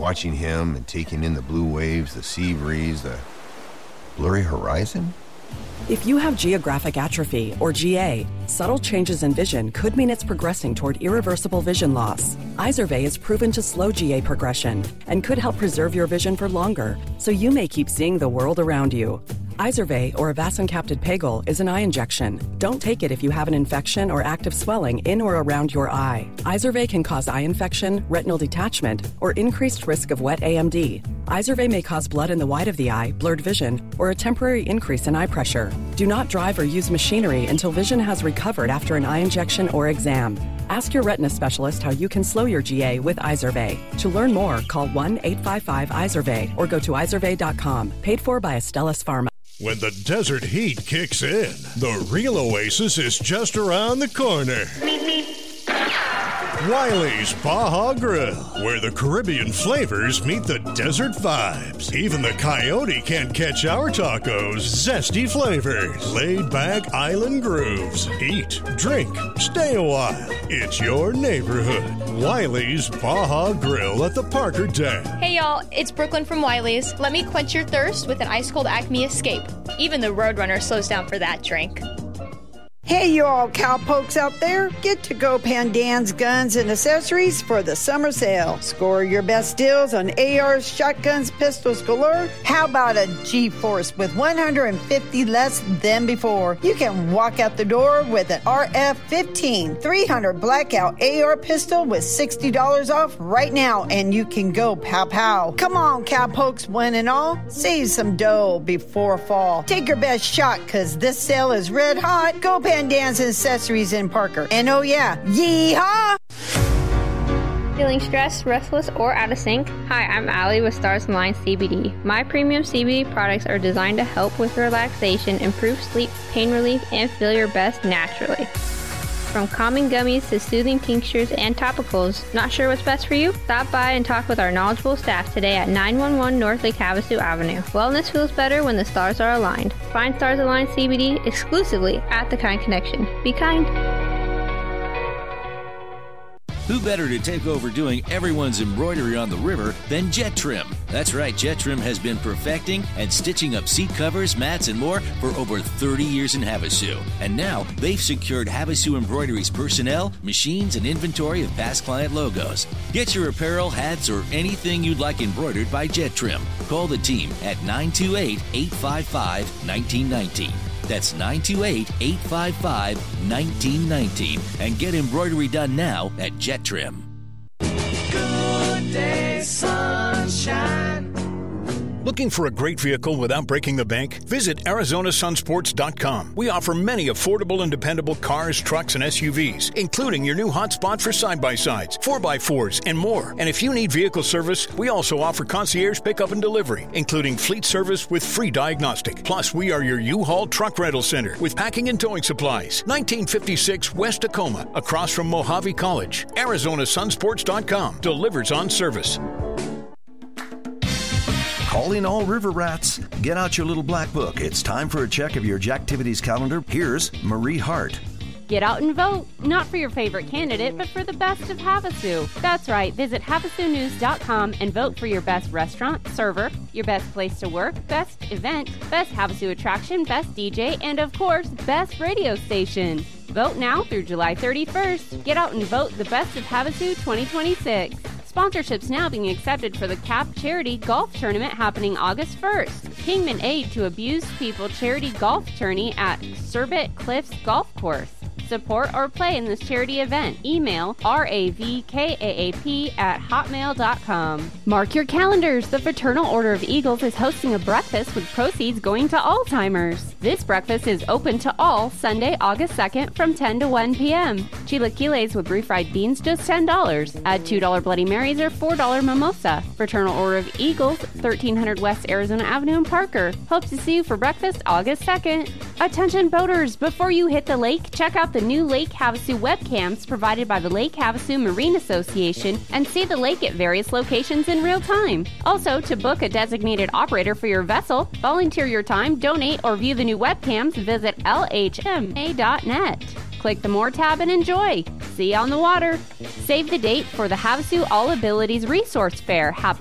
watching him and taking in the blue waves, the sea breeze, the blurry horizon? If you have geographic atrophy, or GA, subtle changes in vision could mean it's progressing toward irreversible vision loss. Izervay is proven to slow GA progression and could help preserve your vision for longer, so you may keep seeing the world around you. Izervay, or avacincaptad pegol, is an eye injection. Don't take it if you have an infection or active swelling in or around your eye. Izervay can cause eye infection, retinal detachment, or increased risk of wet AMD. Izervay may cause blood in the white of the eye, blurred vision, or a temporary increase in eye pressure. Do not drive or use machinery until vision has recovered after an eye injection or exam. Ask your retina specialist how you can slow your GA with Izervay. To learn more, call 1-855-IZERVAY or go to izervay.com. Paid for by Astellas Pharma. When the desert heat kicks in, the real oasis is just around the corner. Wiley's Baja Grill, where the Caribbean flavors meet the desert vibes. Even the coyote can't catch our tacos' zesty flavors. Laid-back island grooves. Eat, drink, stay a while. It's your neighborhood. Wiley's Baja Grill at the Parker Dam. Hey y'all, it's Brooklyn from Wiley's. Let me quench your thirst with an ice-cold Acme Escape. Even the Roadrunner slows down for that drink. Hey, you all cowpokes out there. Get to Go Pandan's Guns and Accessories for the summer sale. Score your best deals on ARs, shotguns, pistols galore. How about a G-Force with 150 less than before? You can walk out the door with an RF-15 300 blackout AR pistol with $60 off right now, and you can go pow-pow. Come on, cowpokes, one and all. Save some dough before fall. Take your best shot, because this sale is red hot. Go Pandan's and Accessories in Parker. And oh yeah, yeehaw! Feeling stressed, restless, or out of sync? Hi, I'm Allie with Stars Align CBD. My premium CBD products are designed to help with relaxation, improve sleep, pain relief, and feel your best naturally. From calming gummies to soothing tinctures and topicals, not sure what's best for you? Stop by and talk with our knowledgeable staff today at 911 North Lake Havasu Avenue. Wellness feels better when the stars are aligned. Find Stars Aligned CBD exclusively at The Kind Connection. Be kind. Who better to take over doing everyone's embroidery on the river than Jet Trim? That's right, Jet Trim has been perfecting and stitching up seat covers, mats, and more for over 30 years in Havasu. And now they've secured Havasu Embroidery's personnel, machines, and inventory of past client logos. Get your apparel, hats, or anything you'd like embroidered by Jet Trim. Call the team at 928-855-1919. That's 928-855-1919. And get embroidery done now at Jet Trim. Good day, sunshine. Looking for a great vehicle without breaking the bank? Visit ArizonaSunsports.com. We offer many affordable and dependable cars, trucks, and SUVs, including your new hotspot for side-by-sides, 4x4s, and more. And if you need vehicle service, we also offer concierge pickup and delivery, including fleet service with free diagnostic. Plus, we are your U-Haul truck rental center with packing and towing supplies. 1956 West Tacoma, across from Mojave College. ArizonaSunsports.com delivers on service. Calling all river rats. Get out your little black book. It's time for a check of your Jacktivities calendar. Here's Marie Hart. Get out and vote, not for your favorite candidate, but for the best of Havasu. That's right, visit HavasuNews.com and vote for your best restaurant, server, your best place to work, best event, best Havasu attraction, best DJ, and of course, best radio station. Vote now through July 31st. Get out and vote the best of Havasu 2026. Sponsorships now being accepted for the CAP Charity Golf Tournament happening August 1st. Kingman Aid to Abused People Charity Golf Tourney at Surbit Cliffs Golf Course. Support or play in this charity event. Email ravkaap@hotmail.com. Mark your calendars. The Fraternal Order of Eagles is hosting a breakfast with proceeds going to Alzheimer's. This breakfast is open to all Sunday, August 2nd from 10 to 1 p.m. Chilaquiles with refried beans, just $10. Add $2 Bloody Marys or $4 mimosa. Fraternal Order of Eagles, 1300 West Arizona Avenue in Parker. Hope to see you for breakfast August 2nd. Attention boaters, before you hit the lake, check out the new Lake Havasu webcams provided by the Lake Havasu Marine Association and see the lake at various locations in real time. Also, to book a designated operator for your vessel, volunteer your time, donate, or view the new webcams, visit lhma.net. Click the More tab and enjoy. See you on the water. Save the date for the Havasu All Abilities Resource Fair happening